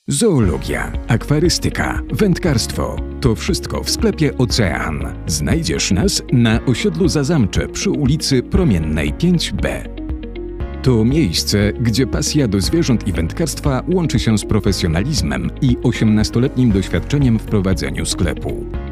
Zoologia, akwarystyka, wędkarstwo – to wszystko w sklepie Ocean. Znajdziesz nas na osiedlu Zazamcze przy ulicy Promiennej 5B. To miejsce, gdzie pasja do zwierząt i wędkarstwa łączy się z profesjonalizmem i 18-letnim doświadczeniem w prowadzeniu sklepu.